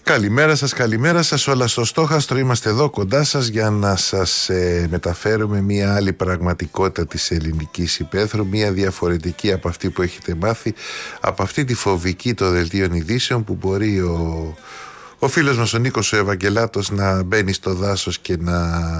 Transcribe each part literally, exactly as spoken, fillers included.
Καλημέρα σας, καλημέρα σας. Όλα στο στόχαστρο, είμαστε εδώ κοντά σας για να σας ε, μεταφέρουμε μια άλλη πραγματικότητα της ελληνικής υπαίθρου, μια διαφορετική από αυτή που έχετε μάθει, από αυτή τη φοβική των δελτίων ειδήσεων που μπορεί ο, ο φίλος μας ο Νίκος ο Ευαγγελάτος να μπαίνει στο δάσος και να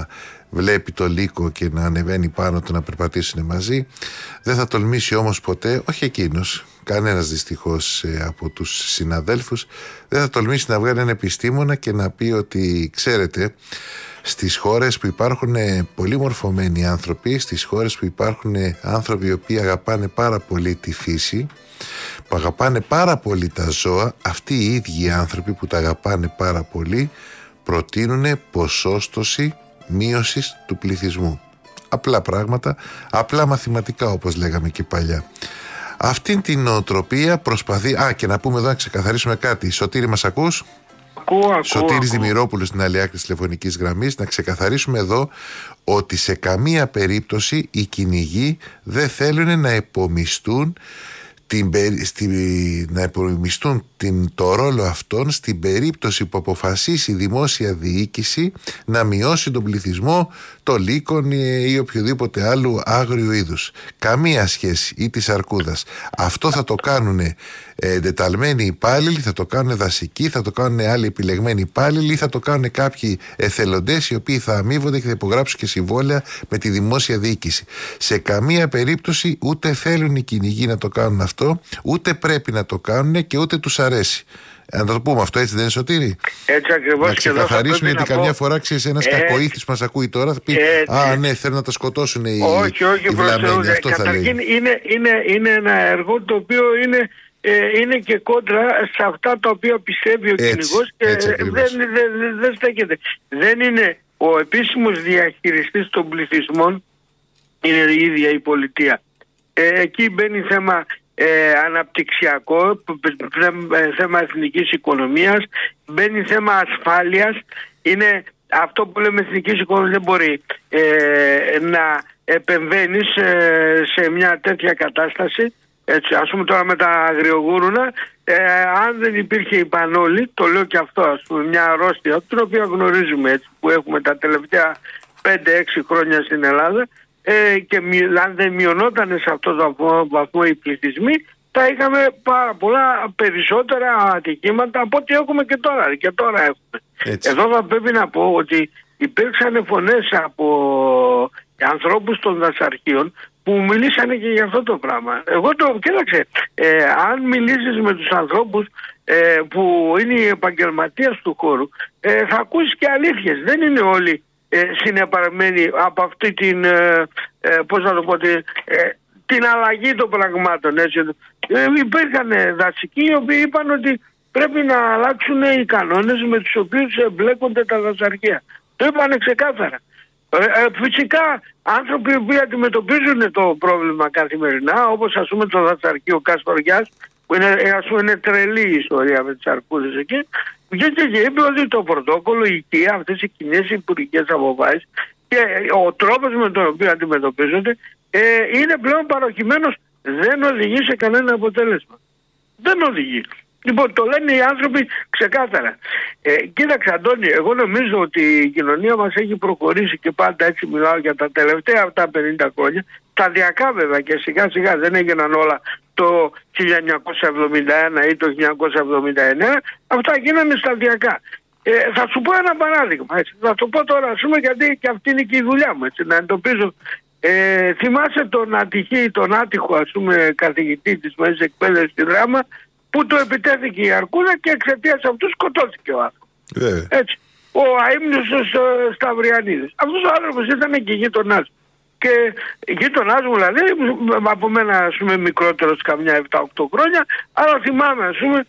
βλέπει το λύκο και να ανεβαίνει πάνω του να περπατήσουν μαζί. Δεν θα τολμήσει όμως ποτέ, όχι εκείνος, κανένας δυστυχώς ε, από τους συναδέλφους, δεν θα τολμήσει να βγάλει ένα επιστήμονα και να πει ότι, ξέρετε, στις χώρες που υπάρχουν πολύ μορφωμένοι άνθρωποι, στις χώρες που υπάρχουν άνθρωποι οι οποίοι αγαπάνε πάρα πολύ τη φύση, που αγαπάνε πάρα πολύ τα ζώα, αυτοί οι ίδιοι άνθρωποι που τα αγαπάνε πάρα πολύ προτείνουν ποσόστοση μείωσης του πληθυσμού. Απλά πράγματα, απλά μαθηματικά όπως λέγαμε και παλιά. Αυτήν την νοοτροπία προσπαθεί... Α, και να πούμε εδώ να ξεκαθαρίσουμε κάτι. Σωτήρη, μας ακούς? Ακούω, ακούω. Σωτήρης Δημηρόπουλος στην άλλη άκρη της τηλεφωνικής γραμμής. Να ξεκαθαρίσουμε εδώ ότι σε καμία περίπτωση οι κυνηγοί δεν θέλουν να επομιστούν την, στη, να υπομισθούν την, το ρόλο αυτόν στην περίπτωση που αποφασίσει η δημόσια διοίκηση να μειώσει τον πληθυσμό των λύκων ή οποιοδήποτε άλλου άγριου είδους. Καμία σχέση, ή της αρκούδας. Αυτό θα το κάνουν ε, εντεταλμένοι υπάλληλοι, θα το κάνουν δασικοί, θα το κάνουν άλλοι επιλεγμένοι υπάλληλοι, θα το κάνουν κάποιοι εθελοντές οι οποίοι θα αμείβονται και θα υπογράψουν και συμβόλαια με τη δημόσια διοίκηση. Σε καμία περίπτωση ούτε θέλουν οι κυνηγοί να το κάνουν αυτό, ούτε πρέπει να το κάνουν και ούτε τους αρέσει. Να το πούμε αυτό, έτσι δεν είναι, Σωτήρη? Έτσι ακριβώς. Να ξεκαθαρίσουμε, γιατί καμιά πω... φορά ξέρεις, ένας ε... κακοήθης που μας ακούει τώρα θα πει ε... «Α, ναι, θέλουν να τα σκοτώσουν οι, όχι, όχι, οι βλαμμένοι». Αυτό θα λέει. Είναι, είναι, είναι ένα έργο το οποίο είναι, ε, είναι και κόντρα σε αυτά τα οποία πιστεύει ο κυνηγός και δεν, δεν, δεν, δεν στέκεται. Δεν είναι ο επίσημος διαχειριστής των πληθυσμών, είναι η ίδια η πολιτεία. Ε, εκεί μπαίνει θέμα Ε, αναπτυξιακό, θέμα εθνικής οικονομίας, μπαίνει θέμα ασφάλειας. Είναι αυτό που λέμε εθνικής οικονομίας, δεν μπορεί ε, να επεμβαίνεις ε, σε μια τέτοια κατάσταση. Έτσι, ας πούμε τώρα με τα αγριογούρουνα, ε, αν δεν υπήρχε η πανόλη, το λέω και αυτό, ας πούμε, μια αρρώστια την οποία γνωρίζουμε, έτσι, που έχουμε τα τελευταία πέντε έξι χρόνια στην Ελλάδα, Ε, και αν δεν μειωνόταν σε αυτό το βαθμό οι πληθυσμοί, θα είχαμε πάρα πολλά περισσότερα ατυχήματα από ό,τι έχουμε και τώρα. Και τώρα έχουμε. Έτσι. Εδώ θα πρέπει να πω ότι υπήρξαν φωνές από ανθρώπους των δασαρχείων που μιλήσανε και για αυτό το πράγμα. Εγώ το κοίταξε, ε, αν μιλήσεις με τους ανθρώπους ε, που είναι οι επαγγελματίες του χώρου, ε, θα ακούσεις και αλήθειες. Δεν είναι όλοι Ε, συνεπαρμένοι από αυτή την, ε, ε, πώς να το πω, την, ε, την αλλαγή των πραγμάτων. Έτσι. Ε, υπήρχαν δασικοί οι οποίοι είπαν ότι πρέπει να αλλάξουν οι κανόνες με τους οποίους εμπλέκονται τα δασαρχεία. Το είπαν ξεκάθαρα. Ε, ε, φυσικά άνθρωποι οι οποίοι αντιμετωπίζουν το πρόβλημα καθημερινά, όπως ας πούμε το δασαρχείο Καστοριάς, που είναι, ας πούμε, είναι τρελή η ιστορία με τις αρκούδες εκεί, βγήκε και είπε ότι το πρωτόκολλο, η οικία, αυτές οι κοινές υπουργικές αποφάσεις και ο τρόπος με τον οποίο αντιμετωπίζονται ε, είναι πλέον παροχημένος, δεν οδηγεί σε κανένα αποτέλεσμα. Δεν οδηγεί. Λοιπόν, το λένε οι άνθρωποι ξεκάθαρα. Ε, κοίταξε, Αντώνη, εγώ νομίζω ότι η κοινωνία μας έχει προχωρήσει, και πάντα έτσι μιλάω για τα τελευταία αυτά πενήντα χρόνια, σταδιακά βέβαια, και σιγά σιγά, δεν έγιναν όλα το χίλια εννιακόσια εβδομήντα ένα ή το χίλια εννιακόσια εβδομήντα εννέα, αυτά γίνανε σταδιακά. Ε, θα σου πω ένα παράδειγμα, έτσι. Θα το πω τώρα, ας πούμε, γιατί και αυτή είναι και η δουλειά μου, έτσι, να εντοπίζω. Ε, θυμάσαι τον ατυχή, τον άτυχο, ας πούμε, καθηγητή της μέσης εκπαίδευσης στη Δράμα, που το επιτέθηκε η αρκούδα και εξαιτίας αυτού σκοτώθηκε ο άνθρωπος. Yeah. Έτσι. Ο αείμνηστος Σταυριανίδης. Αυτός ο άνθρωπος ήταν και γείτονάς. Και γείτονάς μου, δηλαδή, από μένα, ας πούμε, μικρότερος καμιά επτά οκτώ χρόνια, αλλά θυμάμαι, ας πούμε,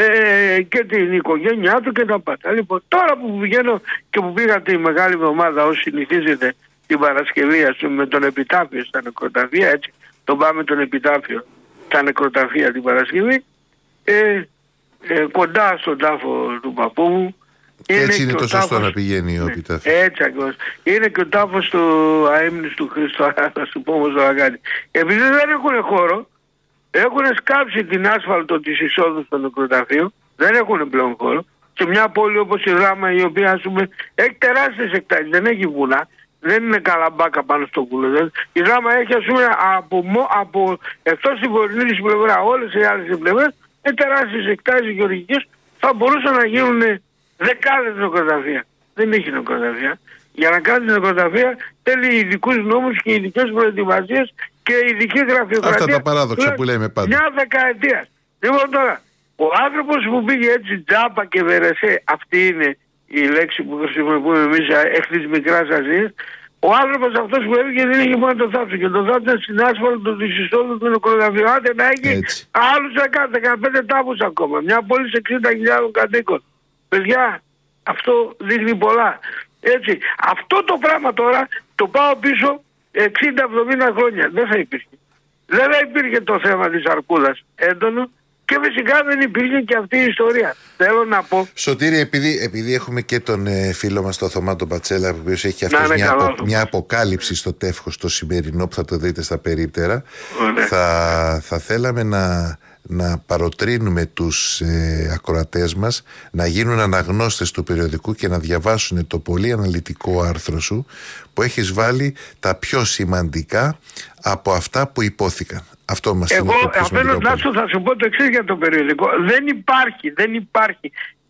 ε, και την οικογένειά του και τα πάντα. Λοιπόν, τώρα που βγαίνω και που πήγα τη Μεγάλη Εβδομάδα, όσοι συνηθίζεται την Παρασκευή, ας πούμε, με τον επιτάφιο στα νεκροταφεία, έτσι, τον πάμε τον επιτάφιο στα νεκροταφεία την Παρασκευή, Ε, ε, κοντά στον τάφο του παππού μου. Έτσι είναι, είναι το σωστό να πηγαίνει ο επιτάφιος. Έτσι ακριβώς. Είναι και ο τάφος του αείμνηστου Χριστού, θα σου πω όμως το αγάνι. Επειδή δεν έχουν χώρο, έχουν σκάψει την άσφαλτο της εισόδου στο νεκροταφείο, δεν έχουν πλέον χώρο, σε μια πόλη όπως η Δράμα, η οποία ας πούμε έχει τεράστιες εκτάσεις, δεν έχει βουνά, δεν είναι καλαμπάκα πάνω στο κούλο. Η Δράμα έχει ας πούμε από, από εκτός την βορεινή της πλευρά, όλες οι άλλες πλευρές, είναι τεράστιες εκτάσεις γεωργικές, θα μπορούσαν να γίνουν δεκάδες νοικοταφεία. Δεν έχει νοικοταφεία. Για να κάνει νοικοταφεία θέλει ειδικούς νόμους και ειδικές προετοιμασίες και ειδική γραφειοκρατία. Αυτά τα παράδοξα που λέμε πάντα. Μια δεκαετία. Λοιπόν τώρα, ο άνθρωπος που πήγε έτσι τζάπα και βερεσέ, αυτή είναι η λέξη που χρησιμοποιούμε εμείς εκ της μικράς Ασίας, ο άνθρωπος αυτός που έβγαινε δεν είχε μόνο το θάψο και το θάψο στην άσφαλτο του εισόδου του νοικοταφείου. Άντε να έχει άλλους δεκαπέντε τάφους ακόμα. Μια πόλη σε εξήντα χιλιάδες κατοίκων. Παιδιά, αυτό δείχνει πολλά. Έτσι, αυτό το πράγμα τώρα το πάω πίσω εξήντα εβδομήντα χρόνια. Δεν θα υπήρχε. Δεν θα υπήρχε το θέμα της αρκούδας έντονο και φυσικά δεν υπήρχε και αυτή η ιστορία. Θέλω να πω. Σωτήρη, επειδή, επειδή έχουμε και τον ε, φίλο μας τον Θωμά τον Πατσέλα, ο οποίος έχει αυτός μια, απο, μια αποκάλυψη στο τεύχος το σημερινό που θα το δείτε στα περίπτερα, θα, θα θέλαμε να, να παροτρύνουμε τους ε, ακροατές μας να γίνουν αναγνώστες του περιοδικού και να διαβάσουν το πολύ αναλυτικό άρθρο σου που έχεις βάλει τα πιο σημαντικά από αυτά που υπόθηκαν. Αυτό μας Εγώ απέναντά σου θα σου πω το εξής για το περιοδικό. Δεν υπάρχει, δεν υπάρχει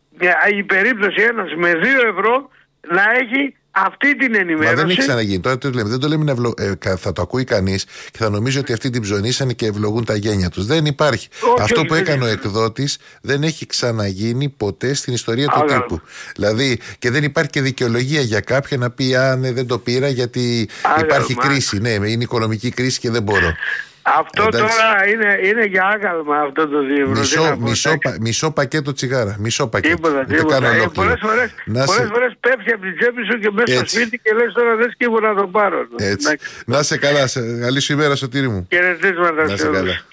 η περίπτωση ένας με δύο ευρώ να έχει αυτή την ενημέρωση. Μα δεν έχει ξαναγίνει. Τώρα το λέμε. Δεν το λέμε να ευλο... ε, θα το ακούει κανείς και θα νομίζει ότι αυτοί την ψωνίσανε και ευλογούν τα γένια τους. Δεν υπάρχει. Όχι, αυτό όχι, που όχι, έκανε όχι. ο εκδότης δεν έχει ξαναγίνει ποτέ στην ιστορία του Άγα. τύπου. Δηλαδή, και δεν υπάρχει και δικαιολογία για κάποιον να πει α, ναι, δεν το πήρα γιατί Άγα, υπάρχει μα. κρίση. Ναι, είναι οικονομική κρίση και δεν μπορώ. Αυτό εντάξει. Τώρα είναι, είναι για άγαλμα αυτό το δύο ευρώ. Μισό, μισό, πα, μισό πακέτο τσιγάρα. Μισό πακέτο. Τίποτα, τίποτα. Ε, πολλές φορές, πολλές σε... φορές πέφτει από την τσέπη σου και μέσα στο σπίτι και λες τώρα δεν σκύβω να το πάρω. Έτσι. Να σε καλά. Σε... Καλή σου ημέρα, Σωτήρη μου. Χαιρετίσματα. Να σε καλά.